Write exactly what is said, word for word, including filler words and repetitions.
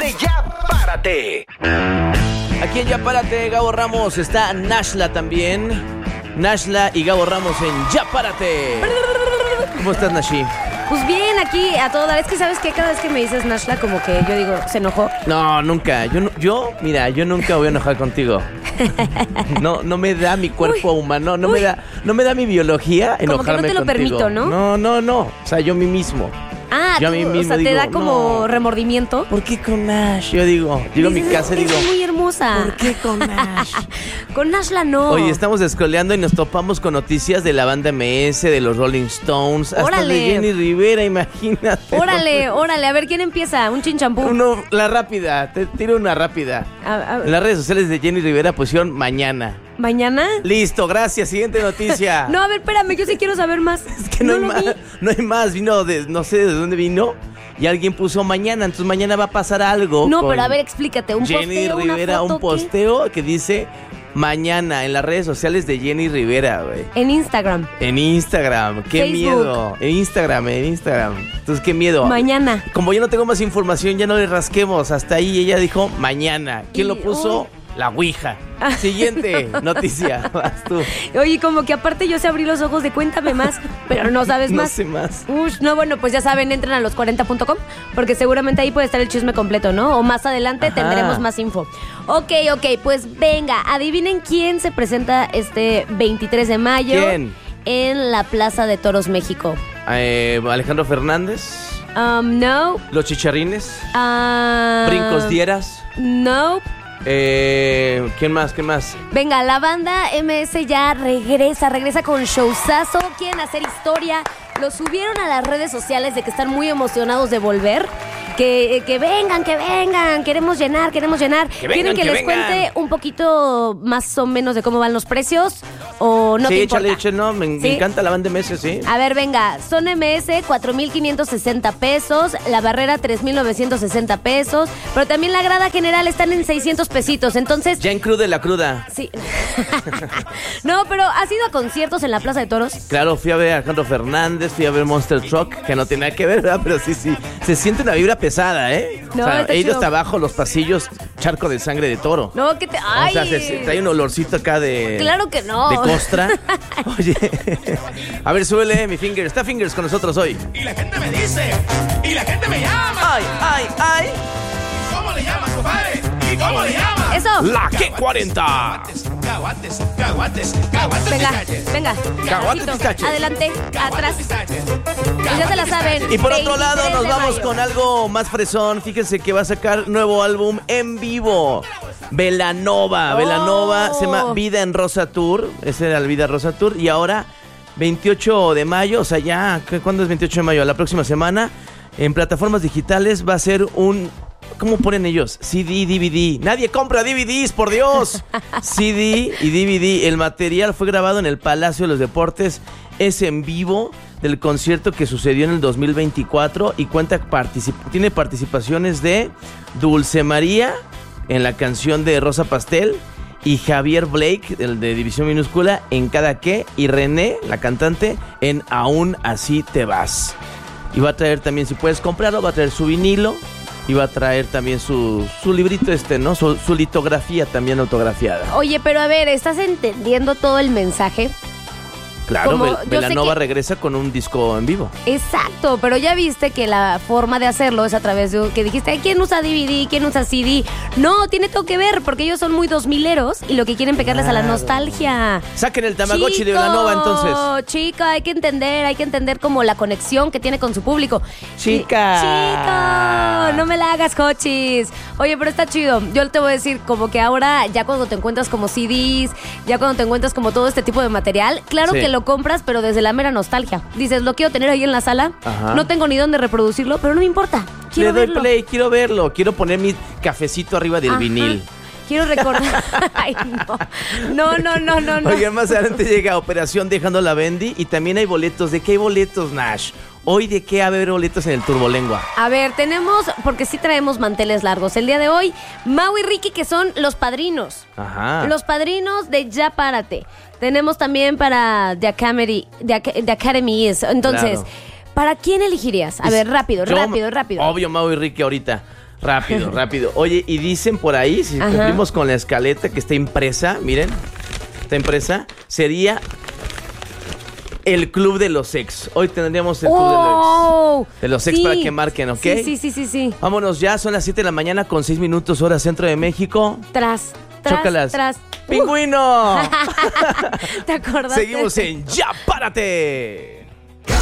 de Ya Párate. Aquí en Ya Párate, Gabo Ramos, está Nashla también. Nashla y Gabo Ramos en Ya Párate. ¿Cómo estás, Nashi? Pues bien, aquí a todo dar. Es que, ¿sabes qué? Cada vez que me dices Nashla, como que yo digo, ¿se enojó? No, nunca. Yo, no- yo mira, yo nunca voy a enojar contigo. No, no me da mi cuerpo Uy, humano, no uy. me da, no me da mi biología Como que no enojarme te lo contigo. permito, ¿no? No, no, no. O sea, yo a mí mismo. Ah, Yo a tú, mí o mismo sea, te digo, da como no. remordimiento. ¿Por qué con Nash? Yo digo, llego a mi Dices, casa y es digo, muy hermosa. ¿por qué con Nash? Con Nashla no. Oye, estamos scrolleando y nos topamos con noticias de la banda M S, de los Rolling Stones, hasta Órale. de Jenny Rivera, imagínate. Órale, órale, a ver, ¿quién empieza? Un chinchampú. Uno, la rápida, te tiro una rápida. A- a- En las redes sociales de Jenny Rivera pusieron mañana. ¿Mañana? Listo, gracias. Siguiente noticia. No, a ver, espérame, yo sí quiero saber más. Es que no, hay lo más. vi. No hay más. Vino de, no sé de dónde vino. Y alguien puso mañana. Entonces mañana va a pasar algo. No, con pero a ver, explícate. Un Jenny posteo, Rivera, una foto, un posteo que dice mañana en las redes sociales de Jenny Rivera, güey. ¿qué? En Instagram. En Instagram, qué Facebook. miedo. En Instagram, en Instagram. Entonces, qué miedo. Mañana. Como yo no tengo más información, ya no le rasquemos. Hasta ahí ella dijo mañana. ¿Quién Y- lo puso? uy. La Ouija. Siguiente noticia. Vas tú. Oye, como que aparte yo se abrí los ojos de cuéntame más, pero no sabes No más. sé más. Ush, no, bueno, pues ya saben, entren a los cuarenta punto com porque seguramente ahí puede estar el chisme completo, ¿no? O más adelante Ajá. tendremos más info. Ok, ok, pues venga, adivinen quién se presenta este veintitrés de mayo ¿Quién? en la Plaza de Toros México. Eh, Alejandro Fernández. Um, no. Los Chicharrines. ah, Brincos Dieras. No. Eh, ¿Quién más? ¿Quién más? Venga, la banda M S ya regresa, regresa con showzazo. Quieren hacer historia. Lo subieron a las redes sociales de que están muy emocionados de volver. Que, que vengan, que vengan. Queremos llenar, queremos llenar. vengan, ¿Quieren que, que les vengan. cuente un poquito más o menos de cómo van los precios? ¿O no sí, te échale, importa? échale, no, me, me ¿Sí? encanta la banda M S, sí. A ver, venga, son M S cuatro mil quinientos sesenta pesos, la barrera tres mil novecientos sesenta pesos, pero también la grada general están en seiscientos pesitos, entonces... Ya en cruda la cruda. Sí. No, pero ¿has ido a conciertos en la Plaza de Toros? Claro, fui a ver a Alejandro Fernández, fui a ver Monster Truck, que no tiene nada que ver, ¿verdad? Pero sí, sí, se siente una vibra pesada, ¿eh? No, o sea, está he ido chido. hasta abajo los pasillos, charco de sangre de toro. No, que te... ¡Ay! O sea, se, se- trae un olorcito acá de... Claro que no. De costra. Oye, a ver, súbele, mi Fingers. Está Fingers con nosotros hoy. Y la gente me dice, y la gente me llama. ¡Ay, ay, ay! ¿Cómo le llaman, compadre? ¿Y cómo le llaman? Eso. La G cuarenta. Caguates, caguates, caguates, Venga, pistaches. venga. Caguate, Racito, pistache. adelante, Caguates, atrás. pistaches. Pues ya se la saben. Y por otro lado, veintitrés nos de vamos mayo. con algo más fresón. Fíjense que va a sacar nuevo álbum en vivo. Velanova. Oh. Velanova se llama Vida en Rosa Tour. Ese era el Vida Rosa Tour. Y ahora, veintiocho de mayo, o sea, ya, ¿qué- ¿cuándo es veintiocho de mayo? La próxima semana, en plataformas digitales va a ser un... ¿Cómo ponen ellos? C D, D V D. Nadie compra D V Ds, por Dios. C D y D V D. El material fue grabado en el Palacio de los Deportes. Es en vivo del concierto que sucedió en el dos mil veinticuatro y cuenta particip- tiene participaciones de Dulce María en la canción de Rosa Pastel y Javier Blake, el de División Minúscula, en Cada Que, y René, la cantante, en Aún Así Te Vas. Y va a traer también, si puedes comprarlo, va a traer su vinilo y va a traer también su, su librito este, ¿no? Su, su litografía también autografiada. Oye, pero a ver, ¿estás entendiendo todo el mensaje? Claro, como Vel- yo sé Velanova que- regresa con un disco en vivo. Exacto, pero ya viste que la forma de hacerlo es a través de que dijiste, "Ay, ¿quién usa D V D? ¿Quién usa C D?" No, tiene todo que ver, porque ellos son muy dos mileros y lo que quieren pegarles a la Claro. nostalgia. Saquen el Tamagotchi de Chico, Velanova entonces. Chica, hay que entender, hay que entender como la conexión que tiene con su público. Chica. Chico, no me la hagas, Hochis. Oye, pero está chido. Yo te voy a decir, como que ahora, ya cuando te encuentras como C Ds, ya cuando te encuentras como todo este tipo de material, claro Sí. que lo compras, pero desde la mera nostalgia. Dices, lo quiero tener ahí en la sala, Ajá. no tengo ni dónde reproducirlo, pero no me importa. Quiero Le doy verlo. play, quiero verlo. Quiero poner mi cafecito arriba del Ajá. vinil. Quiero recordar. Ay, no. No, no, no, no, no. Oigan, más adelante llega Operación Dejando la Bendy y también hay boletos. ¿De qué hay boletos, Nash? Hoy, ¿de qué va a haber boletos en el Turbolengua? A ver, tenemos, porque sí traemos manteles largos. El día de hoy, Mau y Ricky, que son los padrinos. Ajá. Los padrinos de Ya Párate. Tenemos también para The Academy, The, Ac- The Academy Is. Entonces, Claro. ¿para quién elegirías? A ver, rápido, Yo, rápido, rápido. Obvio, Mau y Ricky ahorita. Rápido, rápido. Oye, y dicen por ahí, si Ajá. cumplimos con la escaleta que está impresa, miren, está impresa, sería el Club de los Ex. Hoy tendríamos el Club Oh, de los Ex. De los Ex sí. para que marquen, ¿ok? Sí, sí, sí, sí, sí. Vámonos ya, son las siete de la mañana con seis minutos hora centro de México. Tras, tras, Chócalas. tras. ¡Pingüino! ¿Te acordaste? Seguimos en Ya Párate.